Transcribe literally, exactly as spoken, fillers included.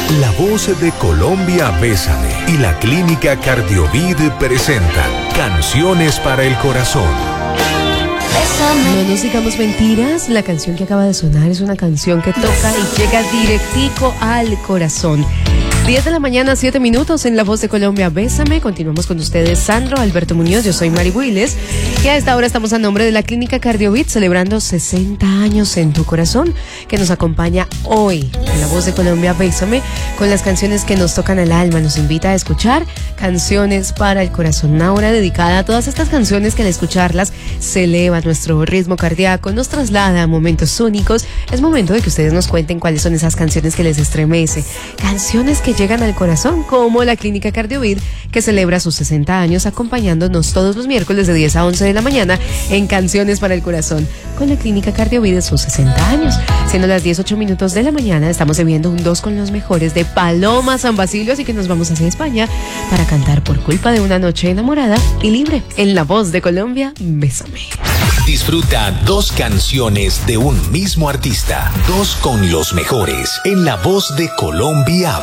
La Voz de Colombia, Bésame y la Clínica Cardiovid presentan Canciones para el Corazón. No nos digamos mentiras, la canción que acaba de sonar es una canción que toca y llega directico al corazón. diez de la mañana, siete minutos en La Voz de Colombia, Bésame. Continuamos con ustedes, Sandro, Alberto Muñoz, yo soy Mari Builes. Y a esta hora estamos a nombre de la Clínica Cardiovid celebrando sesenta años en tu corazón, que nos acompaña hoy en La Voz de Colombia, Bésame, con las canciones que nos tocan el alma. Nos invita a escuchar Canciones para el Corazón, una hora dedicada a todas estas canciones que al escucharlas se eleva nuestro ritmo cardíaco, nos traslada a momentos únicos. Es momento de que ustedes nos cuenten cuáles son esas canciones que les estremece, canciones que llegan al corazón, como la Clínica Cardiovid, que celebra sus sesenta años acompañándonos todos los miércoles de diez a once de la mañana en Canciones para el Corazón, con la Clínica Cardiovid de sus sesenta años. Siendo las diez ocho minutos de la mañana, estamos viviendo un dos con los mejores de Paloma San Basilio, así que nos vamos hacia España para cantar Por culpa de una noche enamorada y libre en La Voz de Colombia, Bésame. Disfruta dos canciones de un mismo artista, dos con los mejores en La Voz de Colombia,